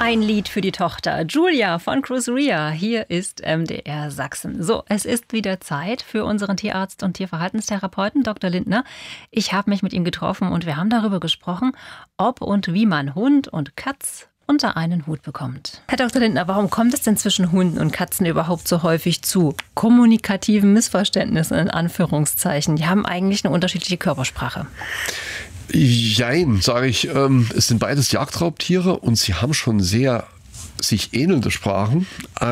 Ein Lied für die Tochter. Julia von Cruzeria. Hier ist MDR Sachsen. So, es ist wieder Zeit für unseren Tierarzt und Tierverhaltenstherapeuten Dr. Lindner. Ich habe mich mit ihm getroffen und wir haben darüber gesprochen, ob und wie man Hund und Katz unter einen Hut bekommt. Herr Dr. Lindner, warum kommt es denn zwischen Hunden und Katzen überhaupt so häufig zu kommunikativen Missverständnissen in Anführungszeichen? Die haben eigentlich eine unterschiedliche Körpersprache. Jein, sage ich. Es sind beides Jagdraubtiere und sie haben schon sehr sich ähnelnde Sprachen,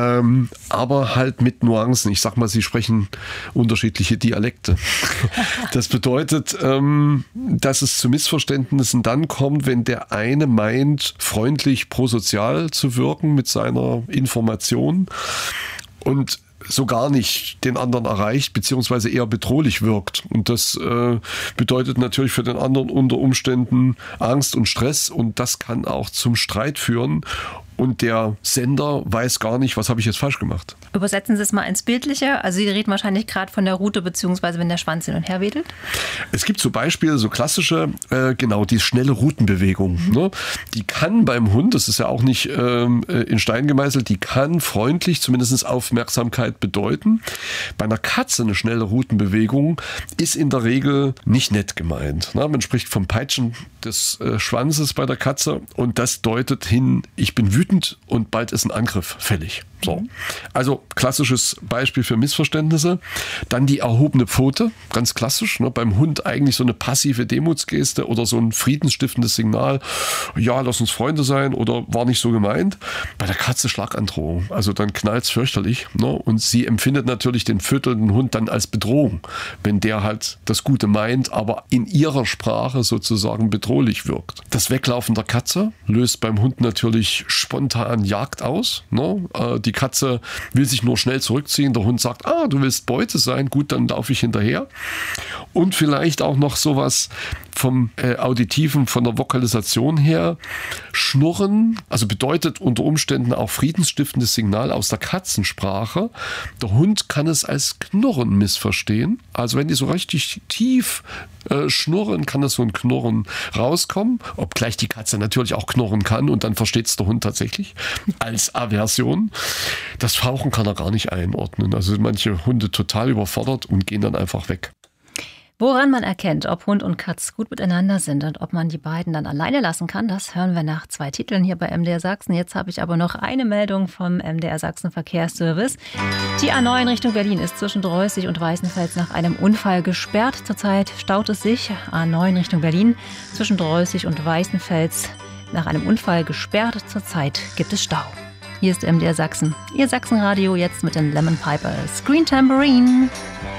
aber halt mit Nuancen. Ich sag mal, sie sprechen unterschiedliche Dialekte. Das bedeutet, dass es zu Missverständnissen dann kommt, wenn der eine meint, freundlich prosozial zu wirken mit seiner Information und so gar nicht den anderen erreicht, beziehungsweise eher bedrohlich wirkt. Und das bedeutet natürlich für den anderen unter Umständen Angst und Stress und das kann auch zum Streit führen. Und der Sender weiß gar nicht, was habe ich jetzt falsch gemacht. Übersetzen Sie es mal ins Bildliche. Also Sie reden wahrscheinlich gerade von der Rute, beziehungsweise wenn der Schwanz hin und her wedelt. Es gibt so Beispiele, so klassische, genau, die schnelle Rutenbewegung. Ne? Die kann beim Hund, das ist ja auch nicht in Stein gemeißelt, die kann freundlich, zumindest Aufmerksamkeit bedeuten. Bei einer Katze eine schnelle Rutenbewegung ist in der Regel nicht nett gemeint. Ne? Man spricht vom Peitschen des Schwanzes bei der Katze und das deutet hin, ich bin wütend und bald ist ein Angriff fällig. So. Also klassisches Beispiel für Missverständnisse. Dann die erhobene Pfote, ganz klassisch. Ne? Beim Hund eigentlich so eine passive Demutsgeste oder so ein friedensstiftendes Signal. Ja, lass uns Freunde sein oder war nicht so gemeint. Bei der Katze Schlagandrohung. Also dann knallt's fürchterlich. Ne? Und sie empfindet natürlich den fütternden Hund dann als Bedrohung, wenn der halt das Gute meint, aber in ihrer Sprache sozusagen bedrohlich wirkt. Das Weglaufen der Katze löst beim Hund natürlich spontan Jagd aus. Ne? Die Katze will sich nur schnell zurückziehen. Der Hund sagt, du willst Beute sein, gut, dann laufe ich hinterher. Und vielleicht auch noch sowas vom Auditiven, von der Vokalisation her. Schnurren, also bedeutet unter Umständen auch friedensstiftendes Signal aus der Katzensprache. Der Hund kann es als Knurren missverstehen. Also wenn die so richtig tief schnurren, kann das so ein Knurren rauskommen. Obgleich die Katze natürlich auch knurren kann und dann versteht es der Hund tatsächlich als Aversion. Das Fauchen kann er gar nicht einordnen. Also manche Hunde total überfordert und gehen dann einfach weg. Woran man erkennt, ob Hund und Katz gut miteinander sind und ob man die beiden dann alleine lassen kann, das hören wir nach 2 Titeln hier bei MDR Sachsen. Jetzt habe ich aber noch eine Meldung vom MDR Sachsen Verkehrsservice. Die A9 in Richtung Berlin ist zwischen Dreußig und Weißenfels nach einem Unfall gesperrt. Zurzeit staut es sich. A9 Richtung Berlin zwischen Dreußig und Weißenfels nach einem Unfall gesperrt. Zurzeit gibt es Stau. Hier ist MDR Sachsen. Ihr Sachsenradio jetzt mit den Lemon Pipers. Green Tambourine.